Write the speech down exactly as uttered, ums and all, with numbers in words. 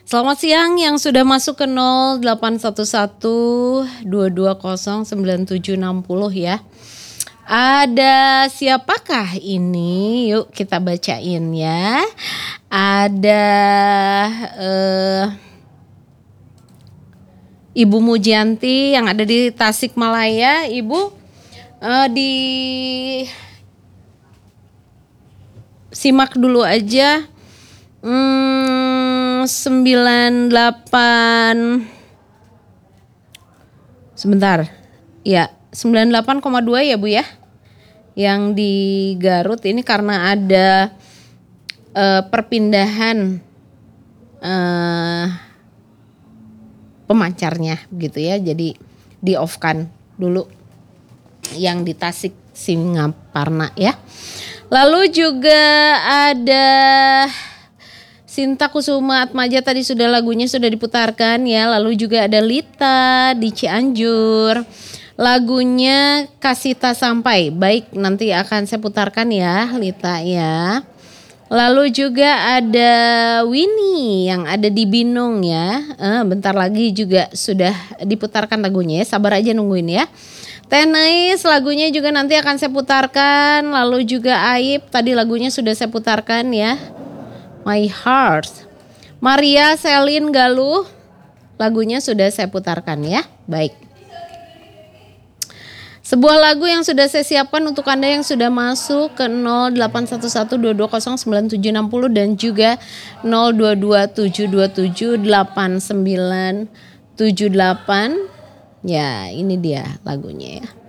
Selamat siang yang sudah masuk ke nol delapan satu satu dua dua nol sembilan tujuh enam nol ya. Ada siapakah ini? Yuk kita bacain ya. Ada eh, Ibu Mujianti yang ada di Tasikmalaya. Ibu eh, di simak dulu aja. Hmm, sembilan delapan sebentar. Ya, sembilan puluh delapan koma dua ya Bu ya. Yang di Garut ini karena ada uh, perpindahan uh, pemancarnya gitu ya. Jadi di off-kan dulu yang di Tasik Singaparna ya. Lalu juga ada Sinta Kusuma Atmaja, tadi sudah lagunya sudah diputarkan ya. Lalu juga ada Lita di Cianjur. Lagunya Kasih Tak Sampai. Baik, nanti akan saya putarkan ya Lita ya. Lalu juga ada Winnie yang ada di Binung ya. Eh, bentar lagi juga sudah diputarkan lagunya ya. Sabar aja nungguin ya. Tenis lagunya juga nanti akan saya putarkan. Lalu juga Aib tadi lagunya sudah saya putarkan ya. My Heart. Maria Selin Galuh lagunya sudah saya putarkan ya. Baik. Sebuah lagu yang sudah saya siapkan untuk Anda yang sudah masuk ke nol delapan satu satu dua dua nol sembilan tujuh enam nol dan juga nol dua dua tujuh dua tujuh delapan sembilan tujuh delapan. Ya, ini dia lagunya ya.